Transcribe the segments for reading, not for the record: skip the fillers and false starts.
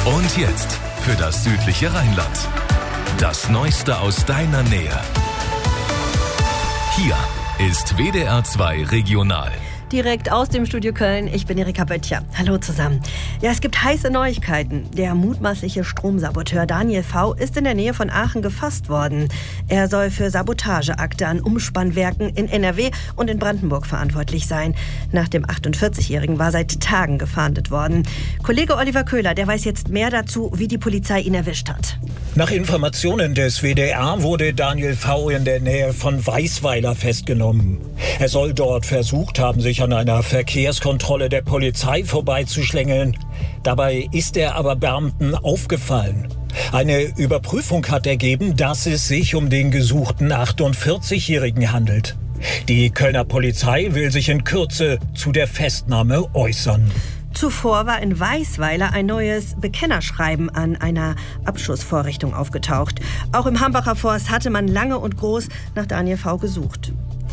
Und jetzt für das südliche Rheinland. Das Neueste aus deiner Nähe. Hier ist WDR 2 Regional. Direkt aus dem Studio Köln, ich bin Erika Böttcher. Hallo zusammen. Ja, es gibt heiße Neuigkeiten. Der mutmaßliche Stromsaboteur Daniel V. ist in der Nähe von Aachen gefasst worden. Er soll für Sabotageakte an Umspannwerken in NRW und in Brandenburg verantwortlich sein. Nach dem 48-Jährigen war seit Tagen gefahndet worden. Kollege Oliver Köhler, der weiß jetzt mehr dazu, wie die Polizei ihn erwischt hat. Nach Informationen des WDR wurde Daniel V. in der Nähe von Weisweiler festgenommen. Er soll dort versucht haben, sich an einer Verkehrskontrolle der Polizei vorbeizuschlängeln. Dabei ist er aber Beamten aufgefallen. Eine Überprüfung hat ergeben, dass es sich um den gesuchten 48-Jährigen handelt. Die Kölner Polizei will sich in Kürze zu der Festnahme äußern. Zuvor war in Weisweiler ein neues Bekennerschreiben an einer Abschussvorrichtung aufgetaucht. Auch im Hambacher Forst hatte man lange und groß nach Daniel V. gesucht.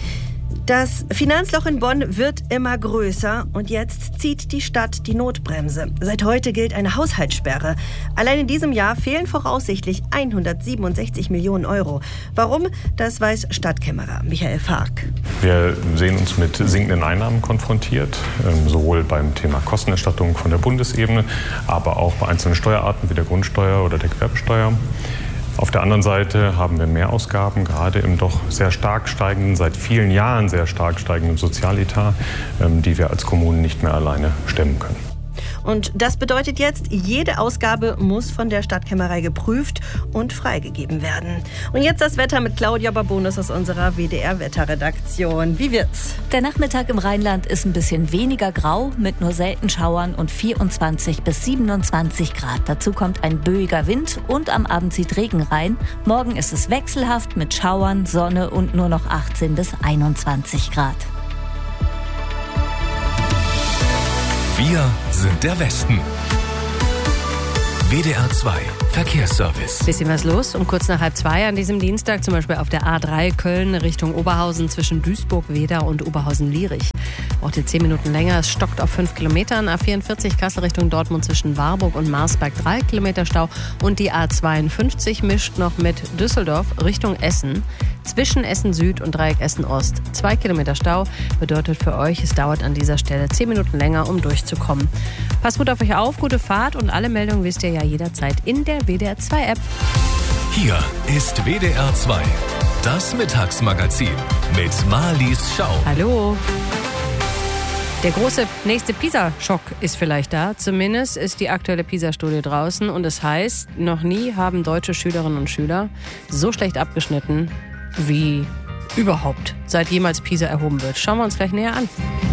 Das Finanzloch in Bonn wird immer größer und jetzt zieht die Stadt die Notbremse. Seit heute gilt eine Haushaltssperre. Allein in diesem Jahr fehlen voraussichtlich 167 Millionen Euro. Warum? Das weiß Stadtkämmerer Michael Fark. Wir sehen uns mit sinkenden Einnahmen konfrontiert, sowohl beim Thema Kostenerstattung von der Bundesebene, aber auch bei einzelnen Steuerarten wie der Grundsteuer oder der Gewerbesteuer. Auf der anderen Seite haben wir Mehrausgaben, gerade im doch sehr stark steigenden, seit vielen Jahren sehr stark steigenden Sozialetat, die wir als Kommunen nicht mehr alleine stemmen können. Und das bedeutet jetzt, jede Ausgabe muss von der Stadtkämmerei geprüft und freigegeben werden. Und jetzt das Wetter mit Claudia Babonus aus unserer WDR-Wetterredaktion. Wie wird's? Der Nachmittag im Rheinland ist ein bisschen weniger grau, mit nur selten Schauern und 24 bis 27 Grad. Dazu kommt ein böiger Wind und am Abend zieht Regen rein. Morgen ist es wechselhaft mit Schauern, Sonne und nur noch 18 bis 21 Grad. Wir sind der Westen. WDR 2 Verkehrsservice. Bisschen was los um kurz nach 1:30 an diesem Dienstag, zum Beispiel auf der A3 Köln Richtung Oberhausen zwischen Duisburg-Wedau und Oberhausen-Lierich. Braucht ihr 10 Minuten länger, es stockt auf 5 Kilometern. A44 Kassel Richtung Dortmund zwischen Warburg und Marsberg 3 Kilometer Stau. Und die A52 mischt noch mit Düsseldorf Richtung Essen. Zwischen Essen Süd und Dreieck Essen Ost 2 Kilometer Stau. Bedeutet für euch, es dauert an dieser Stelle 10 Minuten länger, um durchzukommen. Passt gut auf euch auf, gute Fahrt und alle Meldungen wisst ihr ja jederzeit in der WDR 2 App. Hier ist WDR 2, das Mittagsmagazin mit Marlies Schau. Hallo. Der große nächste PISA-Schock ist vielleicht da. Zumindest ist die aktuelle PISA-Studie draußen. Und es heißt, noch nie haben deutsche Schülerinnen und Schüler so schlecht abgeschnitten wie überhaupt, seit jemals PISA erhoben wird. Schauen wir uns gleich näher an.